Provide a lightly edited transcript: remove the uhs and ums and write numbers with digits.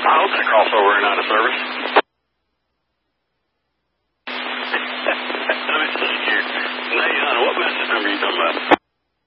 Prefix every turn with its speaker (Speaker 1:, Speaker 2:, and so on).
Speaker 1: I hope that crossover ain't out of service. Let me see here. Nay, what message number are you talking about?